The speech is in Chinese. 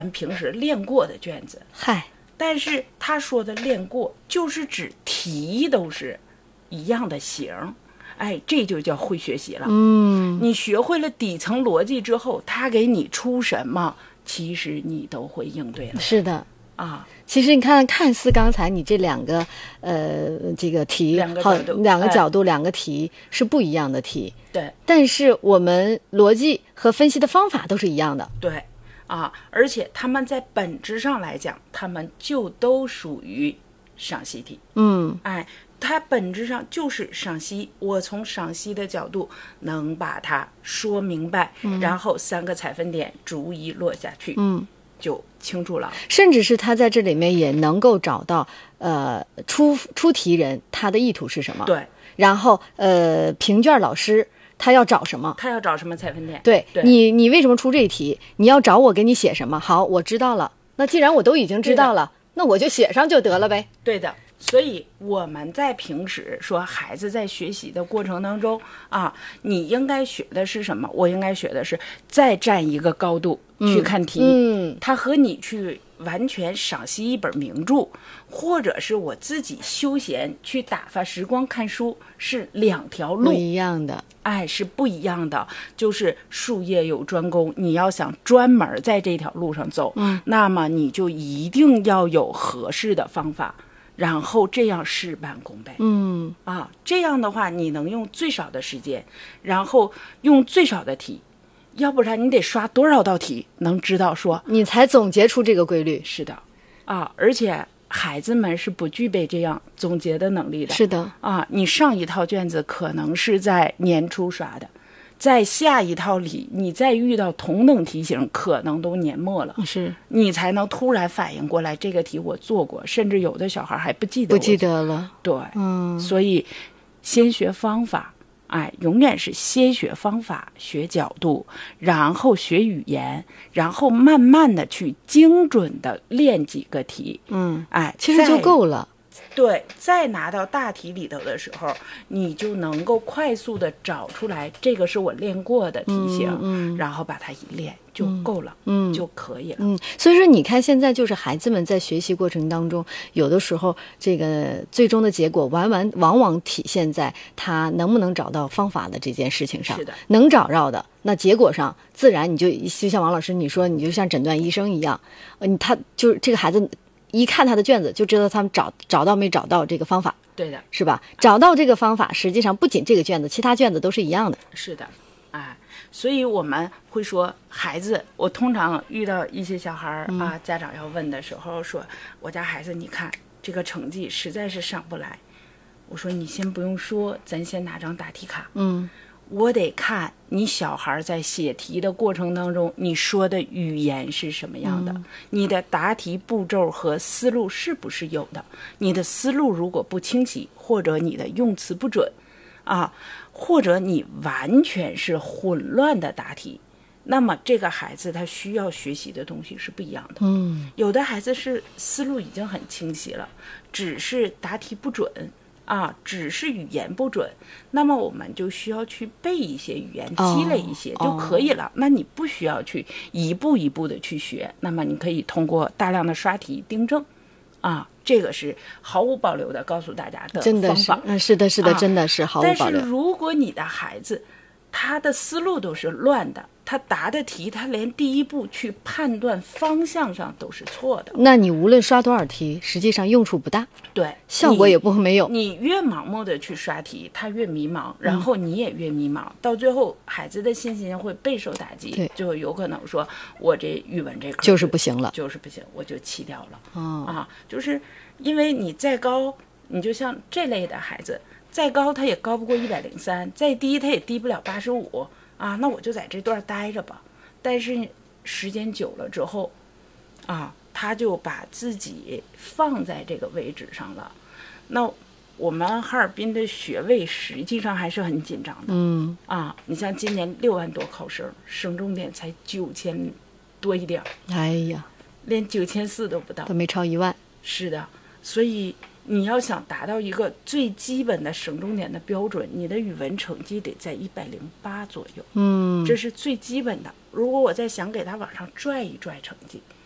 平时练过的卷子。 嗨， 但是他说的练过，就是指题都是一样的形。哎，这就叫会学习了。你学会了底层逻辑之后，他给你出什么，其实你都会应对了。 是的。 啊， 其实你看似刚才你这两个这个题， 两个角度， 两个角度，两个题是不一样的题。 对， 但是我们逻辑和分析的方法都是一样的。 对啊，而且他们在本质上来讲，他们就都属于赏析题。哎，它本质上就是赏析。我从赏析的角度能把它说明白，然后3个采分点逐一落下去。就清楚了， 甚至是他在这里面也能够找到出题人他的意图是什么， 对， 然后评卷老师他要找什么， 他要找什么采分点， 对你为什么出这题，你要找我给你写什么，好，我知道了，那既然我都已经知道了，那我就写上就得了呗。 对的。所以我们在平时说孩子在学习的过程当中啊，你应该学的是什么？我应该学的是再站一个高度去看题。它和你去完全赏析一本名著，或者是我自己休闲去打发时光看书，是2条路， 不一样的。 哎，是不一样的。就是术业有专攻，你要想专门在这条路上走，那么你就一定要有合适的方法。然后这样事半功倍。这样的话你能用最少的时间，然后用最少的题，要不然你得刷多少道题能知道说你才总结出这个规律。 是的啊，而且孩子们是不具备这样总结的能力的。 是的啊，你上一套卷子可能是在年初刷的，在下一套里你再遇到同等题型可能都年末了， 是你才能突然反应过来这个题我做过，甚至有的小孩还不记得了。 对，所以先学方法，哎，永远是先学方法学角度，然后学语言，然后慢慢的去精准的练几个题。哎， 其实就够了。 对，再拿到大题里头的时候，你就能够快速的找出来这个是我练过的题型，然后把它一练就够了，就可以了。 所以说你看现在就是孩子们在学习过程当中，有的时候这个最终的结果往往体现在他能不能找到方法的这件事情上。 是的，能找到的，那结果上自然你就像王老师你说，你就像诊断医生一样，他就是这个孩子一看他的卷子就知道他们找到没找到这个方法。 对的， 是吧？找到这个方法，实际上不仅这个卷子，其他卷子都是一样的。 是的，哎，所以我们会说孩子，我通常遇到一些小孩啊，家长要问的时候说，我家孩子你看这个成绩实在是上不来，我说你先不用说，咱先拿张答题卡。我得看你小孩在写题的过程当中，你说的语言是什么样的，你的答题步骤和思路是不是有的？你的思路如果不清晰，或者你的用词不准，啊，或者你完全是混乱的答题，那么这个孩子他需要学习的东西是不一样的。有的孩子是思路已经很清晰了，只是答题不准。只是语言不准，那么我们就需要去背一些语言，积累一些就可以了。那你不需要去一步一步的去学，那么你可以通过大量的刷题订正，这个是毫无保留的告诉大家的方法。 是的，真的是毫无保留。 但是如果你的孩子他的思路都是乱的，他答的题他连第一步去判断方向上都是错的， 那你无论刷多少题，实际上用处不大， 对， 效果也不会没有。 你越盲目的去刷题，他越迷茫，然后你也越迷茫，到最后孩子的信心会备受打击，就有可能说我这语文这科就是不行了， 就是不行，我就弃掉了。就是因为你再高，你就像这类的孩子再高他也高不过103，再低他也低不了85那我就在这段待着吧。但是时间久了之后他就把自己放在这个位置上了。那我们哈尔滨的学位实际上还是很紧张的。你像今年6万多考生，省重点才9000多一点， 哎呀， 连9400都不到， 都没超1万。 是的，所以你要想达到一个最基本的省重点的标准，你的语文成绩得在108左右。这是最基本的。如果我再想给他往上拽一拽成绩，